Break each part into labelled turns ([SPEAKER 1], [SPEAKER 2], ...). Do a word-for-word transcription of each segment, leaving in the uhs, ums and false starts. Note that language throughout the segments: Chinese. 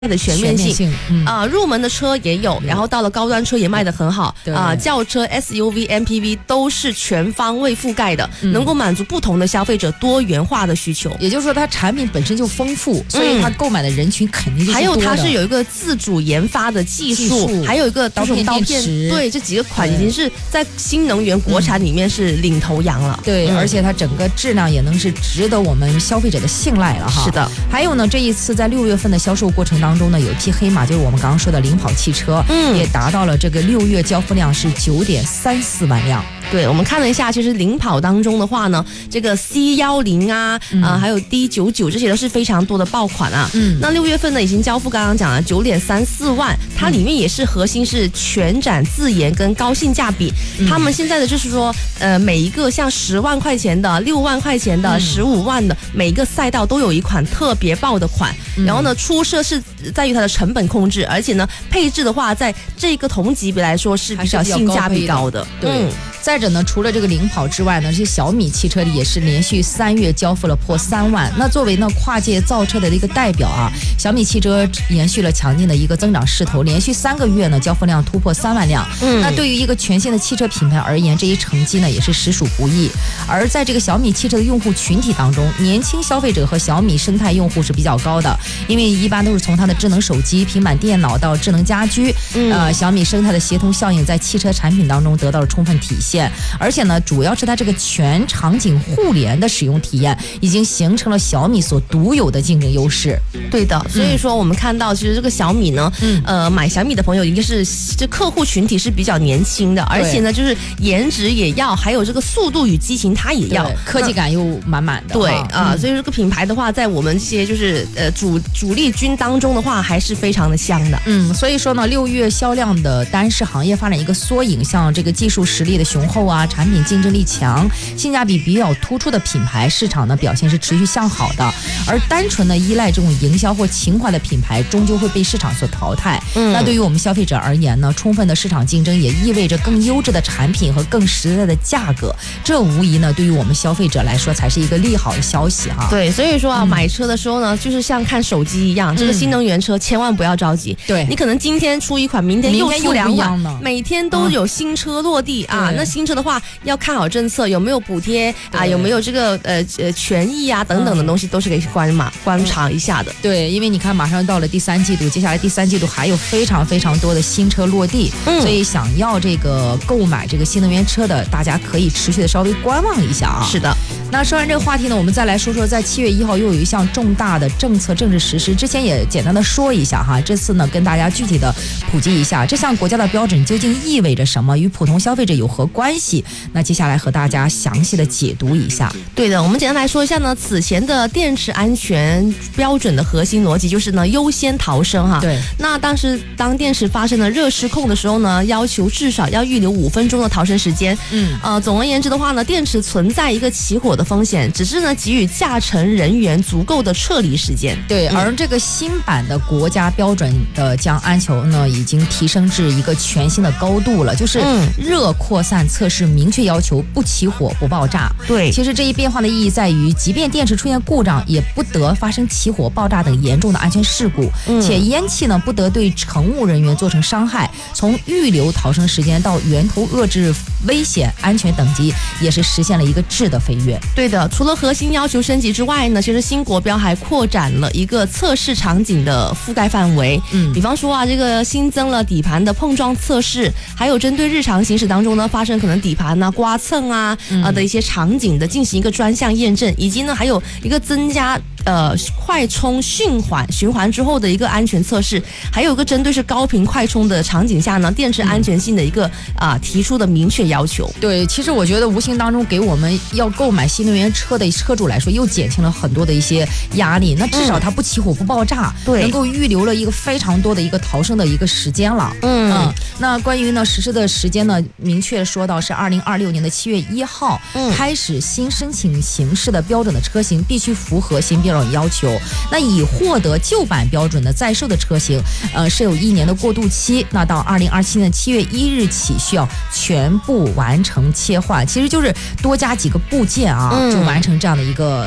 [SPEAKER 1] 的全面性，
[SPEAKER 2] 性嗯
[SPEAKER 1] 啊、呃，入门的车也有，然后到了高端车也卖得很好，啊、呃，轿车、S U V、M P V 都是全方位覆盖的，嗯、能够满足不同的消费者多元化的需求。
[SPEAKER 2] 也就是说，它产品本身就丰富，所以它购买的人群肯定就是多的。
[SPEAKER 1] 还有它是有一个自主研发的技术，技术还有一个
[SPEAKER 2] 刀片
[SPEAKER 1] 刀片，对，这几个款已经是在新能源国产里面是领头羊了。
[SPEAKER 2] 对，嗯、而且它整个质量也能是值得我们消费者的信赖了哈。
[SPEAKER 1] 是的。
[SPEAKER 2] 还有呢，这一次在六月份的销售过程当中呢，有匹黑马，就是我们刚刚说的领跑汽车，嗯，也达到了这个六月交付量是九点三四万辆。
[SPEAKER 1] 对，我们看了一下，其实领跑当中的话呢，这个 C 一零 啊，嗯、呃，还有 D 九十九 这些都是非常多的爆款啊。嗯，那六月份呢已经交付，刚刚讲了九点三四万，它里面也是核心是全展自研跟高性价比。嗯、他们现在的就是说，呃，每一个像十万块钱的、六万块钱的、十五万的，每一个赛道都有一款特别爆的款。嗯、然后呢，出色是在于它的成本控制，而且呢，配置的话，在这个同级别来说是比较性价比高的。
[SPEAKER 2] 对。嗯再者呢，除了这个领跑之外呢，这些小米汽车也是连续三月交付了破三万。那作为呢跨界造车的一个代表啊，小米汽车延续了强劲的一个增长势头，连续三个月呢交付量突破三万辆。嗯，那对于一个全新的汽车品牌而言，这一成绩呢也是实属不易。而在这个小米汽车的用户群体当中，年轻消费者和小米生态用户是比较高的，因为一般都是从它的智能手机、平板电脑到智能家居，嗯、呃，小米生态的协同效应在汽车产品当中得到了充分体现。而且呢，主要是它这个全场景互联的使用体验，已经形成了小米所独有的竞争优势。
[SPEAKER 1] 对的，所以说我们看到，其实这个小米呢，嗯、呃，买小米的朋友应该是这客户群体是比较年轻的，而且呢，就是颜值也要，还有这个速度与激情它也要，
[SPEAKER 2] 科技感又满满的。
[SPEAKER 1] 对啊、呃，所以这个品牌的话，在我们这些就是呃主主力军当中的话，还是非常的香的。
[SPEAKER 2] 嗯，所以说呢，六月销量的单是行业发展一个缩影，像这个技术实力的雄厚啊，产品竞争力强，性价比比较突出的品牌，市场呢表现是持续向好的。而单纯的依赖这种营销或情怀的品牌，终究会被市场所淘汰。嗯，那对于我们消费者而言呢，充分的市场竞争也意味着更优质的产品和更实在的价格，这无疑呢对于我们消费者来说才是一个利好的消息哈。
[SPEAKER 1] 对，所以说啊，嗯、买车的时候呢，就是像看手机一样，这个新能源车千万不要着急。
[SPEAKER 2] 对，
[SPEAKER 1] 你可能今天出一款，明天又出两款，每天都有新车落地、嗯、啊。那新车的话，要看好政策有没有补贴啊，有没有这个呃呃权益啊等等的东西，都是可以观嘛观察一下的。
[SPEAKER 2] 对，因为你看马上到了第三季度，接下来第三季度还有非常非常多的新车落地，嗯、所以想要这个购买这个新能源车的，大家可以持续的稍微观望一下啊。
[SPEAKER 1] 是的。
[SPEAKER 2] 那说完这个话题呢，我们再来说说在七月一号又有一项重大的政策正式实施，之前也简单的说一下哈，这次呢跟大家具体的普及一下这项国家的标准究竟意味着什么，与普通消费者有何关系。那接下来和大家详细的解读一下。
[SPEAKER 1] 对的，我们简单来说一下呢，此前的电池安全标准的核心逻辑就是呢优先逃生哈。
[SPEAKER 2] 对。
[SPEAKER 1] 那当时当电池发生了热失控的时候呢，要求至少要预留五分钟的逃生时间。嗯。呃，总而言之的话呢，电池存在一个起火的风险，只是呢给予驾乘人员足够的撤离时间。
[SPEAKER 2] 对，嗯、而这个新版的国家标准的将安全呢已经提升至一个全新的高度了，就是热扩散测试明确要求不起火不爆炸。
[SPEAKER 1] 对，
[SPEAKER 2] 其实这一变化的意义在于，即便电池出现故障，也不得发生起火、爆炸等严重的安全事故，嗯、且烟气呢不得对乘务人员造成伤害。从预留逃生时间到源头遏制危险安全等级，也是实现了一个质的飞跃。
[SPEAKER 1] 对的，除了核心要求升级之外呢，其实新国标还扩展了一个测试场景的覆盖范围。嗯，比方说啊，这个新增了底盘的碰撞测试，还有针对日常行驶当中呢发生可能底盘啊刮蹭啊、嗯、啊的一些场景的进行一个专项验证，以及呢还有一个增加呃快充循环循环之后的一个安全测试，还有一个针对是高频快充的场景下呢电池安全性的一个啊、呃、提出的明确要求。
[SPEAKER 2] 对，其实我觉得无形当中给我们要购买新能源车的车主来说，又减轻了很多的一些压力。那至少它不起火不爆炸，对、嗯，能够预留了一个非常多的一个逃生的一个时间了。嗯嗯。那关于呢实施的时间呢，明确说到是二零二六年的七月一号、嗯、开始，新申请形式的标准的车型必须符合新标准要求。那已获得旧版标准的在售的车型，呃，是有一年的过渡期。那到二零二七年七月一日起，需要全部完成切换，其实就是多加几个部件啊，嗯、就完成这样的一个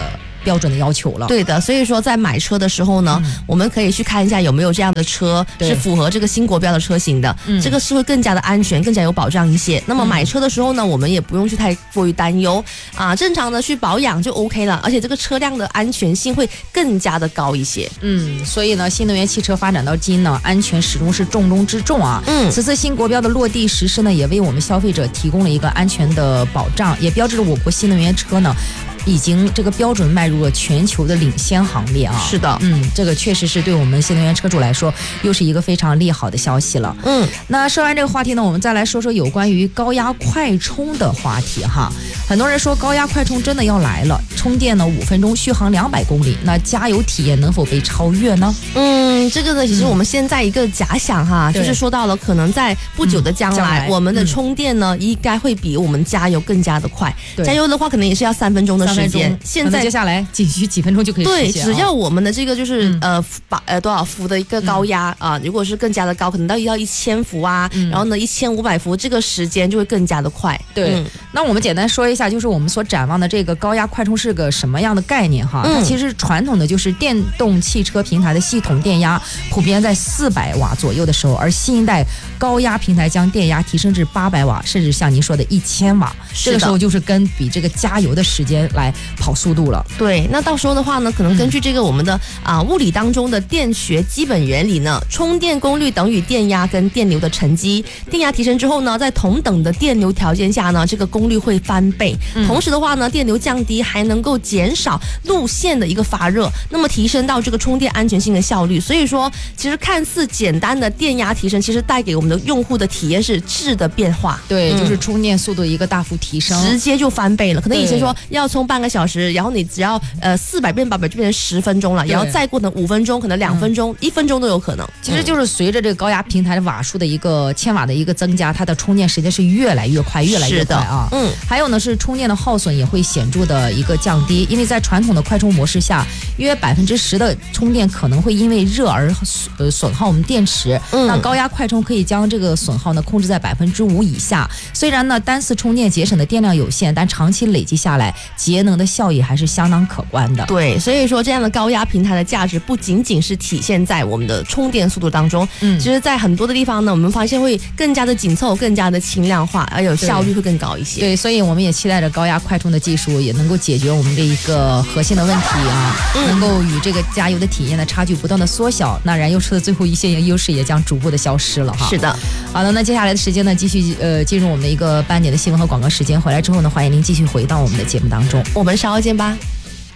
[SPEAKER 2] 标准的要求了。
[SPEAKER 1] 对的，所以说在买车的时候呢、嗯、我们可以去看一下有没有这样的车是符合这个新国标的车型的、嗯、这个是会更加的安全，更加有保障一些。那么买车的时候呢，我们也不用去太过于担忧啊，正常的去保养就 OK 了，而且这个车辆的安全性会更加的高一些。
[SPEAKER 2] 嗯，所以呢，新能源汽车发展到今呢，安全始终是重中之重啊。嗯，此次新国标的落地实施呢，也为我们消费者提供了一个安全的保障，也标志着我国新能源车呢已经这个标准迈入了全球的领先行列啊！
[SPEAKER 1] 是的，
[SPEAKER 2] 嗯，这个确实是对我们新能源车主来说，又是一个非常利好的消息了。嗯，那说完这个话题呢，我们再来说说有关于高压快充的话题哈。很多人说高压快充真的要来了，充电呢五分钟，续航两百公里，那加油体验能否被超越呢？
[SPEAKER 1] 嗯，这个呢，其实我们现在一个假想哈，嗯、就是说到了可能在不久的将来，嗯、将来我们的充电呢、嗯、应该会比我们加油更加的快。加油的话，可能也是要三分钟的时间。
[SPEAKER 2] 现在接下来仅需几分钟就可以实
[SPEAKER 1] 现。对，只要我们的这个就是、嗯、呃把呃多少伏的一个高压啊、嗯呃，如果是更加的高，可能到要一千伏啊，嗯、然后呢一千五百伏，这个时间就会更加的快。
[SPEAKER 2] 对、嗯，那我们简单说一下，就是我们所展望的这个高压快充是个什么样的概念哈？嗯、它其实传统的就是电动汽车平台的系统电压普遍在四百瓦左右的时候，而新一代高压平台将电压提升至八百瓦，甚至像您说的一千瓦，这个时候就是跟比这个加油的时间来跑速度了。
[SPEAKER 1] 对，那到时候的话呢，可能根据这个我们的啊、呃、物理当中的电学基本原理呢，充电功率等于电压跟电流的乘积。电压提升之后呢，在同等的电流条件下呢，这个功率会翻倍。嗯、同时的话呢，电流降低还能够减少路线的一个发热，那么提升到这个充电安全性的效率。所以说，其实看似简单的电压提升，其实带给我们的用户的体验是质的变化。
[SPEAKER 2] 对，嗯、就是充电速度一个大幅提升，
[SPEAKER 1] 直接就翻倍了。可能以前说要充半个小时，然后你只要呃四百变八百就变成十分钟了，然后再过呢五分钟，可能两分钟、嗯、一分钟都有可能。
[SPEAKER 2] 其实就是随着这个高压平台的瓦数的一个千瓦的一个增加，它的充电时间是越来越快，越来越快啊。嗯，还有呢是充电的耗损也会显著的一个降低，因为在传统的快充模式下，约百分之十的充电可能会因为热而呃损耗我们电池。嗯，那高压快充可以将这个损耗呢控制在百分之五以下。虽然呢单次充电节省的电量有限，但长期累积下来，节能的效益还是相当可观的。
[SPEAKER 1] 对，所以说这样的高压平台的价值不仅仅是体现在我们的充电速度当中，嗯，其实在很多的地方呢，我们发现会更加的紧凑，更加的轻量化，而有效率会更高一些。
[SPEAKER 2] 对，所以我们也期待着高压快充的技术也能够解决我们这一个核心的问题啊，嗯、能够与这个加油的体验的差距不断的缩小，那燃油车的最后一些优势也将逐步的消失了哈。
[SPEAKER 1] 是的，
[SPEAKER 2] 好的，那接下来的时间呢，继续呃进入我们的一个半点的新闻和广告时间，回来之后呢，欢迎您继续回到我们的节目当中，
[SPEAKER 1] 我们稍后见吧。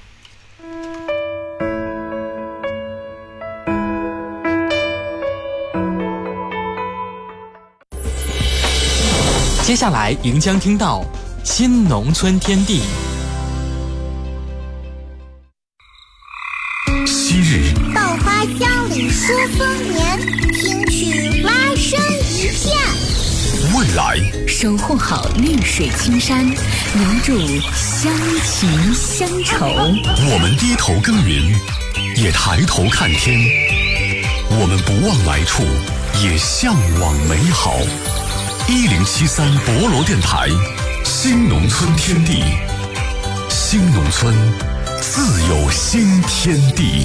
[SPEAKER 3] 接下来您将听到新农村天地。
[SPEAKER 4] 昔日
[SPEAKER 5] 稻花香里说丰年，听取蛙声一片。
[SPEAKER 4] 未来
[SPEAKER 6] 守护好绿水青山，留住乡情乡愁。
[SPEAKER 4] 我们低头耕耘，也抬头看天。我们不忘来处，也向往美好。一零七三博罗电台，新农村天地，新农村自有新天地。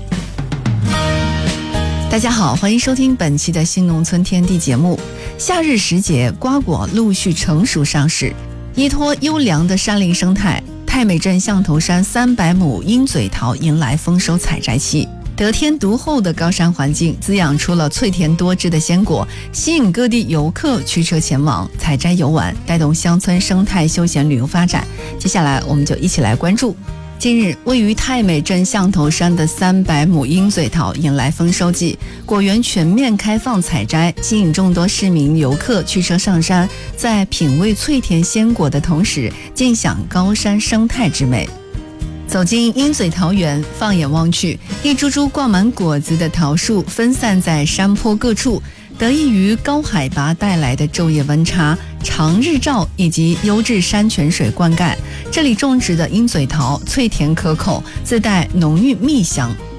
[SPEAKER 7] 大家好，欢迎收听本期的新农村天地节目。夏日时节，瓜果陆续成熟上市，依托优良的山林生态，太美镇象头山三百亩鹰嘴桃迎来丰收采摘期。得天独厚的高山环境滋养出了脆甜多汁的鲜果，吸引各地游客驱车前往采摘游玩，带动乡村生态休闲旅游发展。接下来我们就一起来关注。近日，位于太美镇象头山的三百亩鹰嘴桃迎来丰收季，果园全面开放采摘，吸引众多市民游客驱车上山，在品味脆甜鲜果的同时，尽享高山生态之美。走进鹰嘴桃园，放眼望去，一株株挂满果子的桃树分散在山坡各处，得益于高海拔带来的昼夜温差、长日照以及优质山泉水灌溉，这里种植的鹰嘴桃脆甜可口，自带浓郁蜜香。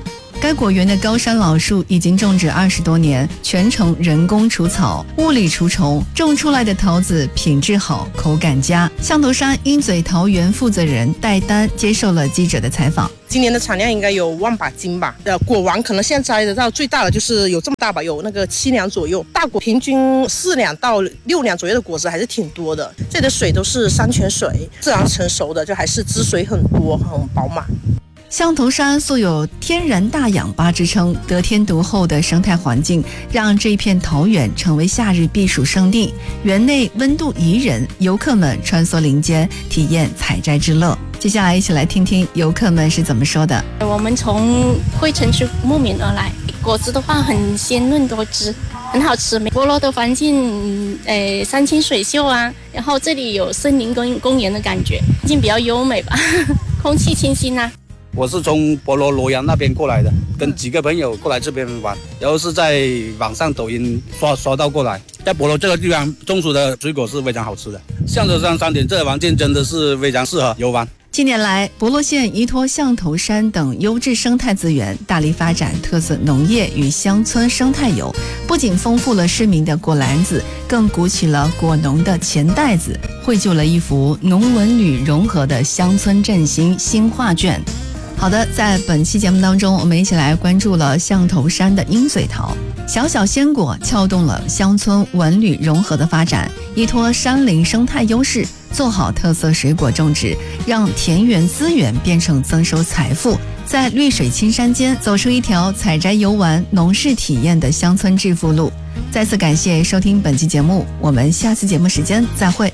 [SPEAKER 7] 该果园的高山老树已经种植二十多年，全程人工除草、物理除虫，种出来的桃子品质好，口感佳。象头山鹰嘴桃园负责人戴丹接受了记者的采访。
[SPEAKER 8] 今年的产量应该有万把斤吧，呃，果王可能现在摘得到最大的就是有这么大吧，有那个七两左右，大果平均四两到六两左右的果子还是挺多的。这里的水都是山泉水，自然成熟的，就还是汁水很多，很饱满。
[SPEAKER 7] 象头山素有天然大氧吧之称，得天独厚的生态环境让这片桃园成为夏日避暑胜地。园内温度宜人，游客们穿梭林间，体验采摘之乐。接下来一起来听听游客们是怎么说的。
[SPEAKER 9] 我们从惠城区慕名而来，果子的话很鲜嫩多汁，很好吃。菠萝的环境，呃，山清水秀啊，然后这里有森林公公园的感觉，环境比较优美吧，空气清新啊。
[SPEAKER 10] 我是从博罗罗阳那边过来的，跟几个朋友过来这边玩，然后是在网上抖音刷刷到过来。在博罗这个地方种出的水果是非常好吃的，象头山山顶这个环境真的是非常适合游玩。
[SPEAKER 7] 近年来，博罗县依托象头山等优质生态资源，大力发展特色农业与乡村生态游，不仅丰富了市民的果篮子，更鼓起了果农的钱袋子，绘就了一幅农文旅融合的乡村振兴新画卷。好的，在本期节目当中，我们一起来关注了象头山的鹰嘴桃。小小鲜果撬动了乡村文旅融合的发展，依托山林生态优势，做好特色水果种植，让田园资源变成增收财富，在绿水青山间走出一条采摘游玩、农事体验的乡村致富路。再次感谢收听本期节目，我们下次节目时间再会。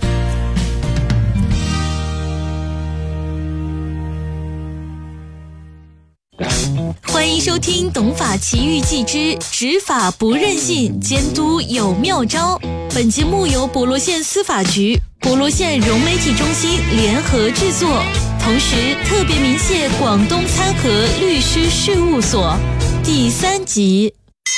[SPEAKER 6] 欢迎收听《懂法奇遇记之执法不任性，监督有妙招》。本节目由博罗县司法局、博罗县融媒体中心联合制作，同时特别鸣谢广东参合律师事务所。第三集。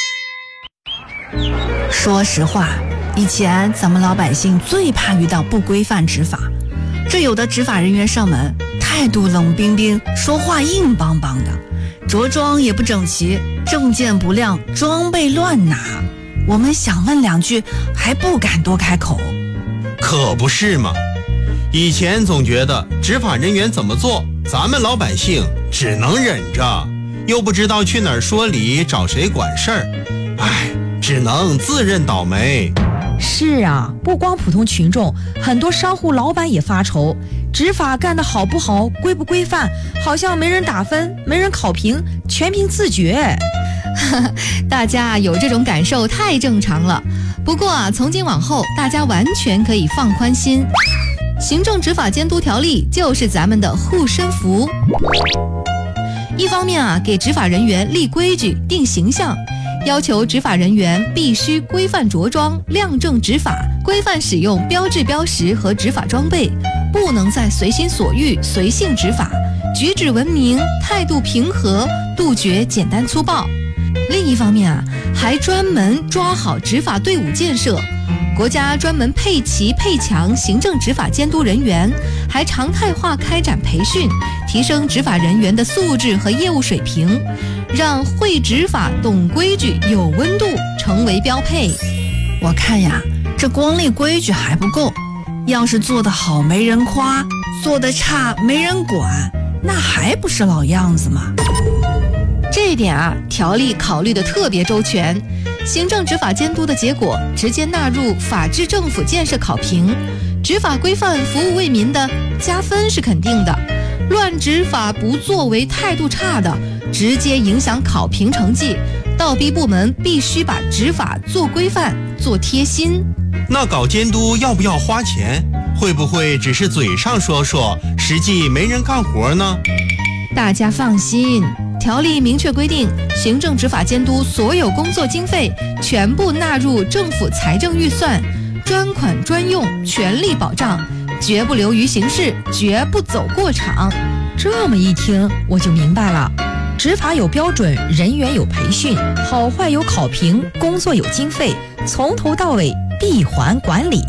[SPEAKER 7] 说实话，以前咱们老百姓最怕遇到不规范执法，这有的执法人员上门，态度冷冰冰，说话硬邦邦的。着装也不整齐，证件不亮，装备乱拿，我们想问两句还不敢多开口。
[SPEAKER 11] 可不是嘛，以前总觉得执法人员怎么做，咱们老百姓只能忍着，又不知道去哪儿说理，找谁管事儿，唉，只能自认倒霉。
[SPEAKER 2] 是啊，不光普通群众，很多商户老板也发愁，执法干得好不好，规不规范，好像没人打分，没人考评，全凭自觉。
[SPEAKER 12] 大家有这种感受太正常了。不过啊，从今往后，大家完全可以放宽心。行政执法监督条例就是咱们的护身符。一方面啊，给执法人员立规矩、定形象。要求执法人员必须规范着装、亮正执法，规范使用标志标识和执法装备，不能再随心所欲、随性执法，举止文明，态度平和，杜绝简单粗暴。另一方面啊，还专门抓好执法队伍建设，国家专门配齐配强行政执法监督人员，还常态化开展培训，提升执法人员的素质和业务水平，让会执法、懂规矩、有温度成为标配。
[SPEAKER 7] 我看呀，这光立规矩还不够，要是做得好没人夸，做得差没人管，那还不是老样子吗？
[SPEAKER 12] 这一点啊，条例考虑的特别周全，行政执法监督的结果直接纳入法治政府建设考评，执法规范、服务为民的加分是肯定的，乱执法、不作为、态度差的直接影响考评成绩，倒逼部门必须把执法做规范、做贴心。
[SPEAKER 11] 那搞监督要不要花钱？会不会只是嘴上说说，实际没人干活呢？
[SPEAKER 12] 大家放心，条例明确规定，行政执法监督所有工作经费全部纳入政府财政预算，专款专用，全力保障，绝不流于形式，绝不走过场。
[SPEAKER 2] 这么一听我就明白了，执法有标准，人员有培训，好坏有考评，工作有经费，从头到尾闭环管理。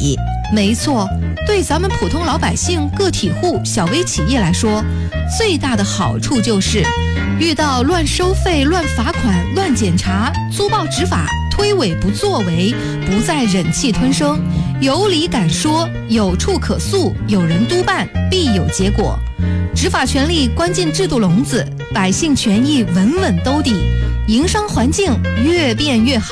[SPEAKER 12] 没错，对咱们普通老百姓、个体户、小微企业来说，最大的好处就是遇到乱收费、乱罚款、乱检查、粗暴执法、推诿不作为，不再忍气吞声，有理敢说，有处可诉，有人督办，必有结果。执法权力关进制度笼子，百姓权益稳稳兜底，营商环境越变越好。